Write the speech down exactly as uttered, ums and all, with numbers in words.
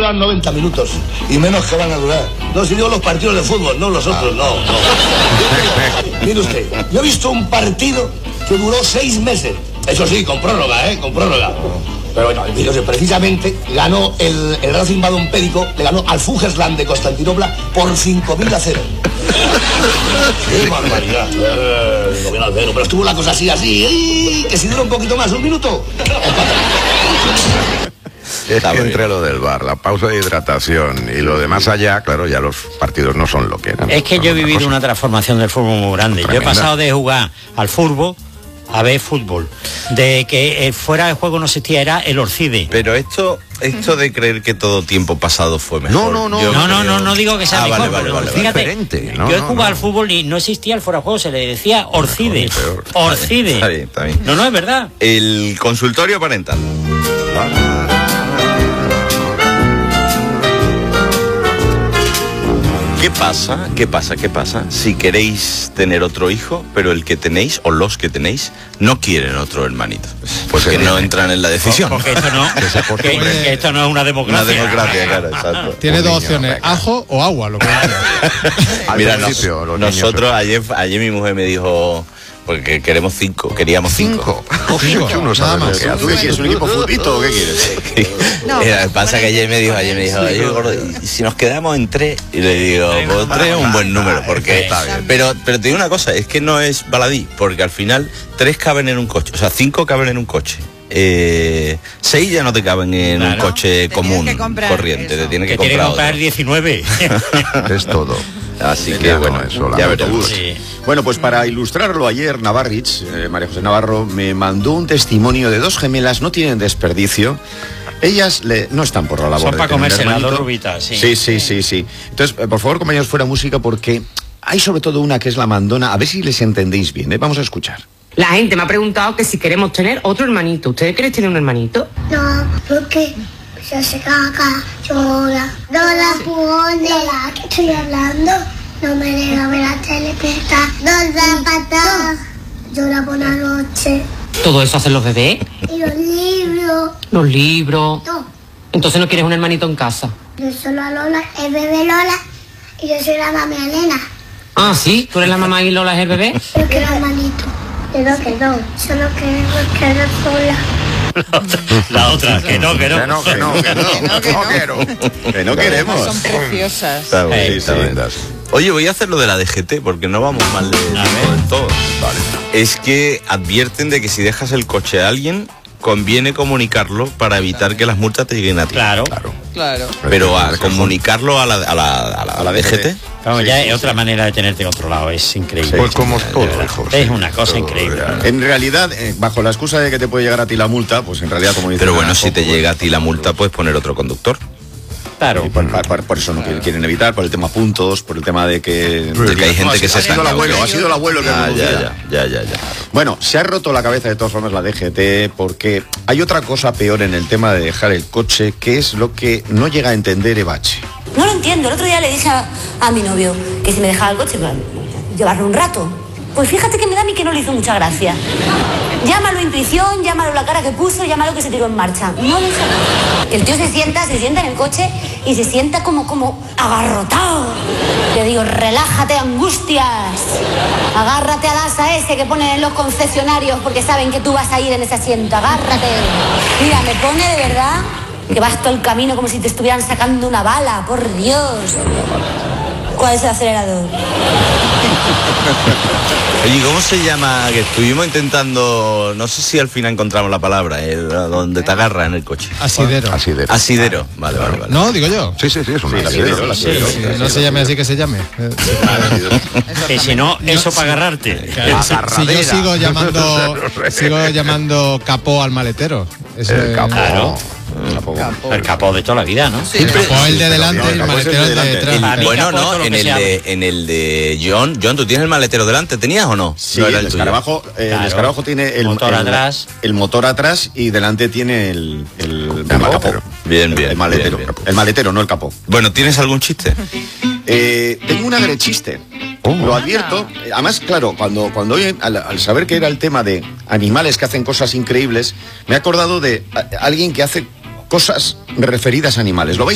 duran noventa minutos, y menos que van a durar. No, si digo los partidos de fútbol, no los otros, no, no. Mire usted, yo he visto un partido que duró seis meses. Eso sí, con prórroga, ¿eh? Con prórroga. Pero bueno, precisamente ganó el, el Racing Badompédico, le ganó al Fugersland de Constantinopla por cinco mil a cero. ¡Qué barbaridad! Eh, cinco mil a cero, pero estuvo la cosa así, así, que si dura un poquito más, un minuto. Es que entre lo del bar, la pausa de hidratación y lo de más allá, claro, ya los partidos no son lo que eran. Es que yo he vivido cosa. una transformación del fútbol muy grande. Tremenda. Yo he pasado de jugar al fútbol a ver fútbol, de que fuera de juego no existía, era el Orcide. Pero esto esto de creer que todo tiempo pasado fue mejor. No, no, no. Yo no, no, no, no digo que sea ah, mejor. Vale, vale, vale, fíjate, diferente. No, yo he no, jugado no. al fútbol y no existía el fuera de juego, se le decía Orcide. Mejor, Orcide. Está bien, está bien. No, no, es verdad. El consultorio parental. ¿Qué pasa? ¿Qué pasa? ¿Qué pasa? Si queréis tener otro hijo, pero el que tenéis, o los que tenéis, no quieren otro hermanito. Pues que no entran en la decisión. Porque esto no, que, que esto no es una democracia. Una democracia, claro, exacto. Tiene dos opciones, ajo o agua, lo que Mira, nos, nosotros, ayer, ayer mi mujer me dijo... Porque queremos cinco, queríamos cinco. Cinco. cinco. Tú no sabes más. ¿Qué ¿Tú qué quieres? ¿Un equipo futbolito o qué quieres? No, Mira, pasa que ayer me dijo, ayer me dijo, oye, gordo, ¿y si nos quedamos en tres? Y le digo, pues tres es un buen número, porque está bien. Pero, pero te digo una cosa, es que no es baladí, porque al final tres caben en un coche, o sea, cinco caben en un coche. Eh, seis ya no te caben en claro. un coche común, corriente, eso. te tiene que, que comprar, comprar diecinueve. Es todo. Así que ya bueno, no, eso, ya veremos. Sí. Bueno, pues para ilustrarlo ayer, Navarrich, eh, María José Navarro, me mandó un testimonio de dos gemelas, no tienen desperdicio. Ellas le, no están por la labor. Son para comerse las dos rubitas, sí. Sí, sí, sí, sí. Entonces, eh, por favor, compañeros, fuera música, porque hay sobre todo una que es la mandona. A ver si les entendéis bien, ¿eh? Vamos a escuchar. La gente me ha preguntado que si queremos tener otro hermanito. ¿Ustedes quieren tener un hermanito? No, porque se hace caca, llora. No la pone. Lola, ¿qué estoy hablando? No me deja ver la tele, peta. No la pata. Llora por la noche. ¿Todo eso hacen los bebés? Y los libros. ¿Los libros? No. Entonces no quieres un hermanito en casa. Yo soy la Lola, el bebé Lola. Y yo soy la mami Elena. Ah, ¿sí? ¿Tú eres la mamá y Lola es el bebé? Yo quiero hermanito. Yo no, que no. Solo queremos quedar sola. La otra, que no, que no. Que no, que no, que no, que no, que no quiero. Que no queremos. Son preciosas. Está bien, Sí, está sí. bien. Oye, voy a hacer lo de la D G T porque no vamos mal de, de todo. Vale. Es que advierten de que si dejas el coche a alguien, conviene comunicarlo para evitar que las multas te lleguen a ti. Claro. Claro. Claro. Pero a comunicarlo a la, a la, a la, a la D G T. Vamos, Sí, ya sí, es otra sí. manera de tenerte controlado, es increíble. Pues como De todo, verdad. hijo. Es sí, una cosa todo, increíble. ya. En realidad, eh, bajo la excusa de que te puede llegar a ti la multa, pues en realidad, como dice... Pero bueno, si te llega a ti la multa, puedes poner otro conductor. Claro. Por, por, por eso no quieren evitar, por el tema puntos, por el tema de que... De que hay gente No, que ha se sido está... el abuelo, ha sido el abuelo que Ah, conducía. ya, ya, ya, ya, ya. Bueno, se ha roto la cabeza de todas formas la D G T porque hay otra cosa peor en el tema de dejar el coche, que es lo que no llega a entender Evache. No lo entiendo. El otro día le dije a, a mi novio que si me dejaba el coche, pues, llevarlo un rato. Pues fíjate que me da a mí que no le hizo mucha gracia. Llámalo intuición, llámalo la cara que puso, llámalo que se tiró en marcha. No lo sé. El tío se sienta, se sienta en el coche y se sienta como, como agarrotado. Le digo, relájate, angustias. Agárrate al asa ese que ponen en los concesionarios porque saben que tú vas a ir en ese asiento. Agárrate. Mira, me pone de verdad que vas todo el camino como si te estuvieran sacando una bala. Por Dios. ¿Cuál es el acelerador? Oye, ¿cómo se llama? Que estuvimos intentando, no sé si al final encontramos la palabra, el, donde te agarra en el coche. Asidero. Asidero. Asidero. Vale, vale, vale. No, digo yo. Sí, sí, sí, es un Sí, asidero. el asidero, el Sí, asidero. no se llame así que se llame. Eh, Que si no, eso para agarrarte. Claro, si, si yo sigo llamando sigo llamando capó al maletero. Eso El es- capó. Claro. Campo. El capó de toda la vida, ¿no? Sí, El pero- capó el de delante y el capó es el maletero de el de delante. detrás. El- Para mí, bueno, capó, todo no, lo en que el, sea. de, en el de John. John, ¿tú tienes el maletero delante? ¿Tenías o no? Sí, No era el tuyo. escarabajo, eh, Claro. el escarabajo tiene el Motor el- atrás. el motor atrás y delante tiene el, el, el maletero. Bien, bien, el maletero, bien, bien. el maletero, no el capó. Bueno, ¿tienes algún chiste? Eh, tengo una grechiste. Lo advierto. Eh, Además, claro, cuando, cuando hoy, al, al saber que era el tema de animales que hacen cosas increíbles, me he acordado de a- alguien que hace cosas referidas a animales. Lo vais